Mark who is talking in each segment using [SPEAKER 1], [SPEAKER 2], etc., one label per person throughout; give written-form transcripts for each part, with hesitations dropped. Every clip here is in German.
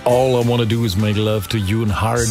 [SPEAKER 1] All I Wanna Do Is Make Love to You and Hard.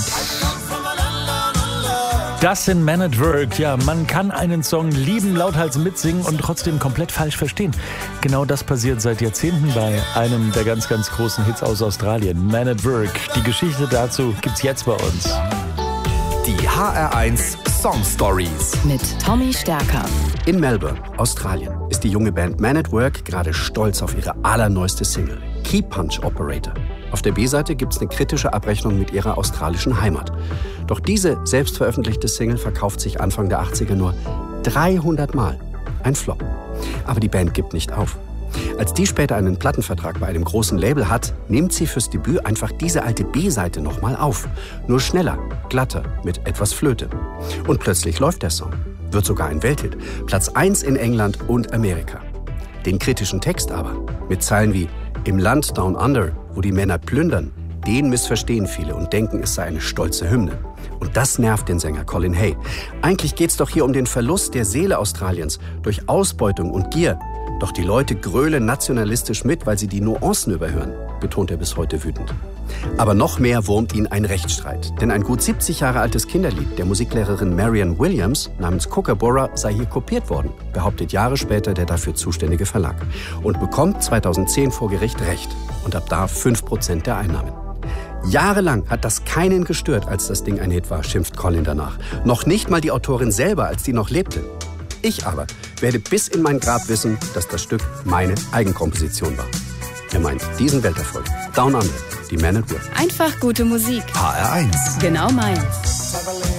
[SPEAKER 1] Das sind Men at Work. Ja, man kann einen Song lieben, lauthals mitsingen und trotzdem komplett falsch verstehen. Genau das passiert seit Jahrzehnten bei einem der ganz, ganz großen Hits aus Australien. Men at Work. Die Geschichte dazu gibt's jetzt bei uns.
[SPEAKER 2] Die HR1 Song Stories
[SPEAKER 3] mit Tommy Stärker.
[SPEAKER 4] In Melbourne, Australien, ist die junge Band Men at Work gerade stolz auf ihre allerneueste Single, Key Punch Operator. Auf der B-Seite gibt's eine kritische Abrechnung mit ihrer australischen Heimat. Doch diese selbstveröffentlichte Single verkauft sich Anfang der 80er nur 300 Mal. Ein Flop. Aber die Band gibt nicht auf. Als die später einen Plattenvertrag bei einem großen Label hat, nimmt sie fürs Debüt einfach diese alte B-Seite nochmal auf. Nur schneller, glatter, mit etwas Flöte. Und plötzlich läuft der Song. Wird sogar ein Welthit. Platz 1 in England und Amerika. Den kritischen Text aber, mit Zeilen wie „Im Land Down Under, wo die Männer plündern", den missverstehen viele und denken, es sei eine stolze Hymne. Und das nervt den Sänger Colin Hay. Eigentlich geht's doch hier um den Verlust der Seele Australiens durch Ausbeutung und Gier. Doch die Leute grölen nationalistisch mit, weil sie die Nuancen überhören, betont er bis heute wütend. Aber noch mehr wurmt ihn ein Rechtsstreit. Denn ein gut 70 Jahre altes Kinderlied der Musiklehrerin Marianne Williams namens Kookaburra sei hier kopiert worden, behauptet Jahre später der dafür zuständige Verlag. Und bekommt 2010 vor Gericht Recht. Und ab da 5% der Einnahmen. Jahrelang hat das keinen gestört, als das Ding ein Hit war, schimpft Colin danach. Noch nicht mal die Autorin selber, als die noch lebte. Ich aber werde bis in mein Grab wissen, dass das Stück meine Eigenkomposition war. Er meint diesen Welterfolg. Down Under, die Men at Work.
[SPEAKER 3] Einfach gute Musik.
[SPEAKER 2] HR1.
[SPEAKER 3] Genau meins.